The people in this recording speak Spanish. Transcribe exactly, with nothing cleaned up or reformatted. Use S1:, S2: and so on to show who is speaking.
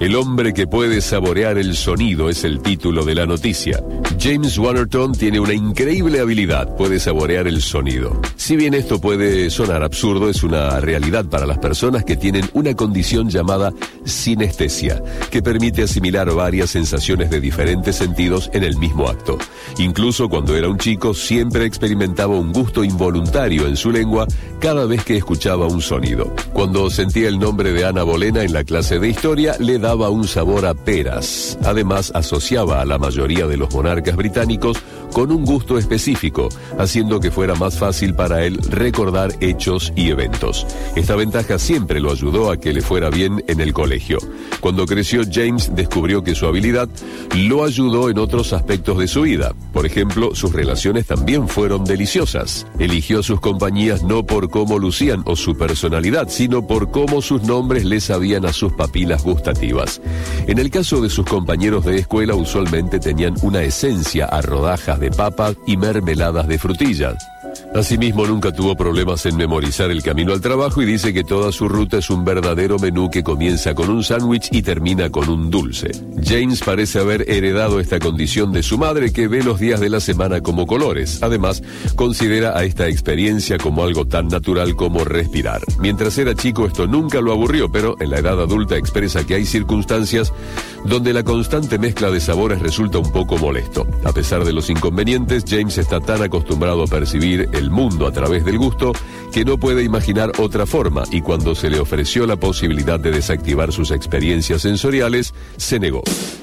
S1: El hombre que puede saborear el sonido es el título de la noticia. James Waterton tiene una increíble habilidad, puede saborear el sonido. Si bien esto puede sonar absurdo, es una realidad para las personas que tienen una condición llamada sinestesia, que permite asimilar varias sensaciones de diferentes sentidos en el mismo acto. Incluso cuando era un chico, siempre experimentaba un gusto involuntario en su lengua cada vez que escuchaba un sonido. Cuando sentía el nombre de Ana Bolena en la clase de historia, le daba un sabor a peras. Además, asociaba a la mayoría de los monarcas británicos con un gusto específico, haciendo que fuera más fácil para él recordar hechos y eventos. Esta ventaja siempre lo ayudó a que le fuera bien en el colegio. Cuando creció, James descubrió que su habilidad lo ayudó en otros aspectos de su vida. Por ejemplo, sus relaciones también fueron deliciosas. Eligió sus compañías no por cómo lucían o su personalidad, sino por cómo sus nombres le sabían a sus papilas gustativas. En el caso de sus compañeros de escuela, usualmente tenían una esencia a rodajas de papa y mermeladas de frutillas. Asimismo, nunca tuvo problemas en memorizar el camino al trabajo y dice que toda su ruta es un verdadero menú que comienza con un sándwich y termina con un dulce. James parece haber heredado esta condición de su madre, que ve los días de la semana como colores. Además, considera a esta experiencia como algo tan natural como respirar. Mientras era chico, esto nunca lo aburrió, pero en la edad adulta expresa que hay circunstancias donde la constante mezcla de sabores resulta un poco molesto. A pesar de los inconvenientes, James está tan acostumbrado a percibir el mundo a través del gusto que no puede imaginar otra forma, y cuando se le ofreció la posibilidad de desactivar sus experiencias sensoriales, se negó.